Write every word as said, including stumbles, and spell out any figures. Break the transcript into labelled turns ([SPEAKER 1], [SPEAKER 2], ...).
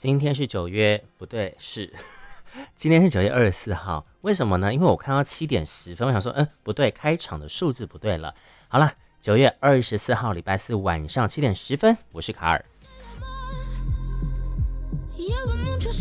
[SPEAKER 1] 今天是九月，不对，是今天是九月二十四号。为什么呢？因为我看到七点十分，我想说，嗯，不对，开场的数字不对了。好了，九月二十四号，礼拜四晚上七点十分，我是卡尔。